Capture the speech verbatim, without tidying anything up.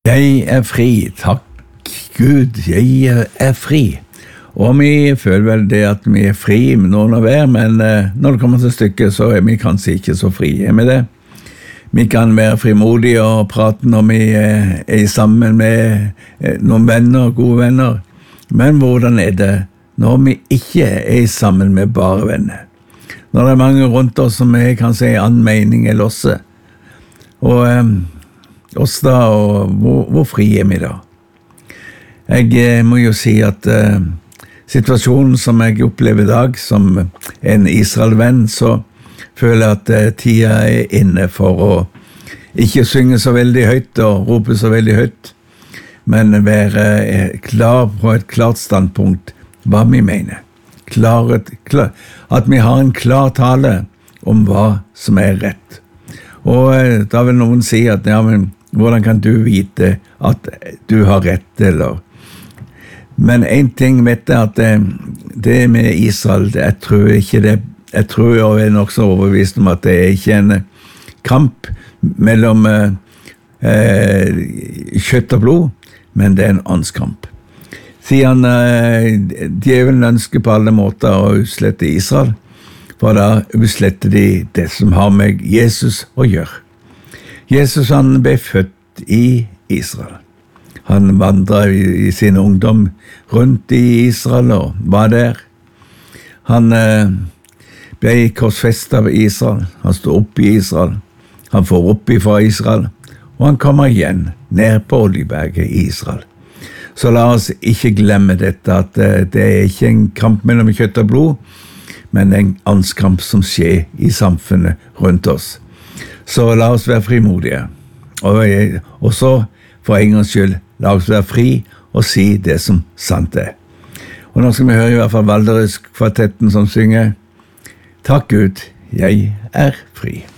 Jeg er fri, takk Gud, jeg er fri. Og vi føler vel det at vi er fri med noen av hver, men eh, når det kommer til stykket så er vi kanskje ikke så fri. Er vi det? Vi kan være frimodige og prate når vi eh, er sammen med eh, noen venner, gode venner. Men hvordan er det når vi ikke er sammen med bare venner? Når det er mange rundt oss som er kanskje en annen mening eller oss. Og eh, oss da, og hvor, hvor fri er vi da? Jeg eh, må jo si at eh, situasjonen som jeg opplever i dag, som en Israel-venn, så føler jeg at eh, tida er inne for å ikke synge så veldig høyt og rope så veldig høyt, men være eh, klar på et klart standpunkt hva vi mener. Klaret, klar, at vi har en klar tale om hva som er rett. Og eh, da vil noen si at ja, men hvordan kan du vite at du har rett, eller? Men en ting vet jeg at det, det med Israel, det, jeg tror ikke det, jeg tror jeg er nok så overbevist om at det er ikke en kamp mellom eh, kjøtt og blod, men det er en åndskamp. Siden eh, djevelen ønsker på alle måter å utslette Israel, for da utslette de det som har med Jesus å gjøre. Jesus han ble født i Israel. Han vandret i, i sin ungdom rundt i Israel og var der. Han eh, ble korsfestet av Israel. Han stod opp i Israel. Han får opp ifra Israel. Og han kommer igjen ned på Oljeberget i Israel. Så la oss ikke glemme dette, at eh, det er ikke en kamp mellom kjøtt og blod, men en åndskamp som skjer i samfunnet rundt oss. Så la oss være frimodige. Og, og så, for en gangs skyld, la oss være fri og si det som sant er. Og nå skal vi høre i hvert fall Valdres Kvartetten som synger «Takk Gud, jeg er fri».